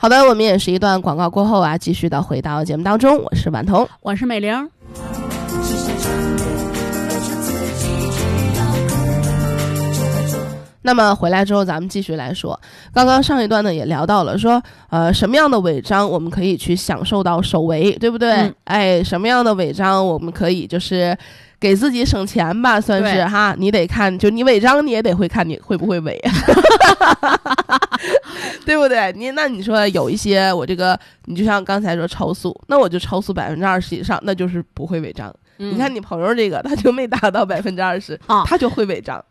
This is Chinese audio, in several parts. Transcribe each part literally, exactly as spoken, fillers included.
好的，我们也是一段广告过后啊，继续的回到节目当中。我是婉彤， 我是美玲。 那么回来之后咱们继续来说，刚刚上一段呢也聊到了说呃什么样的违章我们可以去享受到手违，对不对、嗯、哎什么样的违章我们可以就是给自己省钱吧，算是哈，你得看，就你违章你也得会看你会不会违对不对？你那你说有一些我这个你就像刚才说超速，那我就超速百分之二十以上，那就是不会违章、嗯、你看你朋友这个他就没达到百分之二十，他就会违章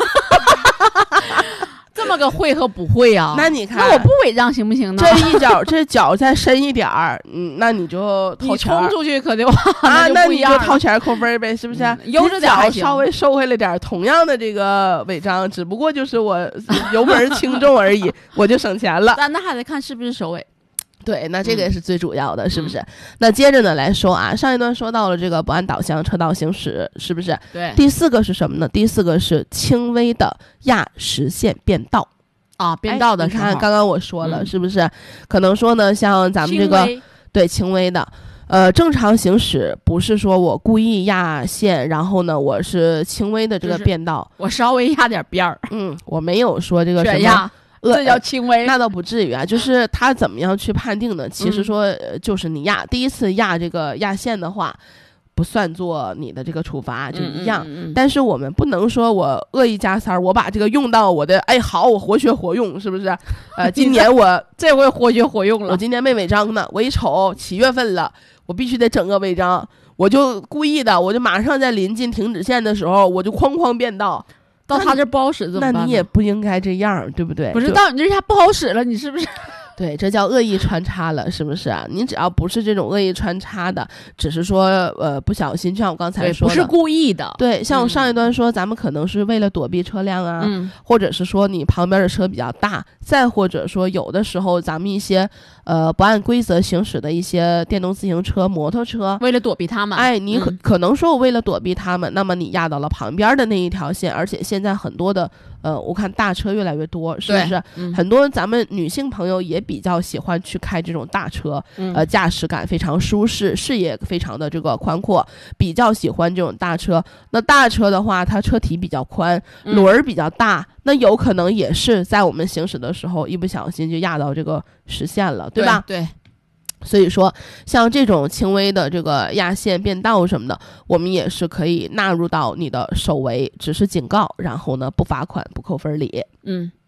这么个会和不会啊？ 那你看， 那我不违章行不行呢？ 这一脚，这脚再深一点儿，嗯，那你就掏钱， 你冲出去可就啊， 那就不一样了， 那你就掏钱扣分呗，是不是？ 嗯、悠着点还行， 稍微收回来点，同样的这个违章，只不过就是我油门轻重而已，我就省钱了。 但那还得看是不是首尾。 对，那这个也是最主要的、嗯、是不是？那接着呢来说啊，上一段说到了这个不按导向车道行驶，是不是？ 对。 第四个是什么呢？第四个是轻微的压实线变道啊，变道的时候， 你看刚刚我说了、嗯、是不是？可能说呢，像咱们这个对轻微的，呃，正常行驶不是说我故意压线，然后呢我是轻微的这个变道， 就是、我稍微压点边儿， 嗯，我没有说这个什么。这叫轻微、 呃、那倒不至于啊，就是他怎么样去判定呢？其实说、呃、就是你压第一次压这个压线的话不算作你的这个处罚，就一样、嗯嗯嗯、但是我们不能说我恶意加塞儿，我把这个用到我的哎好我活学活用，是不是？呃今年我这回活学活用了， 我今年没违章呢，我一瞅七月份了，我必须得整个违章，我就故意的，我就马上在临近停止线的时候我就哐哐变道， 到他这不好使怎么办？ 那你也不应该这样，对不对？ 不是到你这下不好使了，你是不是？ 对，这叫恶意穿插了，是不是啊？你只要不是这种恶意穿插的，只是说呃不小心，就像我刚才说的， 不是故意的。 对，像我上一段说、嗯、咱们可能是为了躲避车辆啊、 嗯、 或者是说你旁边的车比较大，再或者说有的时候咱们一些呃不按规则行驶的一些电动自行车摩托车， 为了躲避他们， 哎你可、 嗯、 可能说我为了躲避他们，那么你压到了旁边的那一条线，而且现在很多的呃我看大车越来越多，是不是、 嗯、 很多咱们女性朋友也比较喜欢去开这种大车、嗯、呃驾驶感非常舒适，视野非常的这个宽阔，比较喜欢这种大车。那大车的话它车体比较宽，轮儿比较大、嗯、那有可能也是在我们行驶的时候一不小心就压到这个实线了，对吧？ 对，对， 所以说像这种轻微的这个压线变道什么的，我们也是可以纳入到你的首违，只是警告，然后呢不罚款不扣分里。 嗯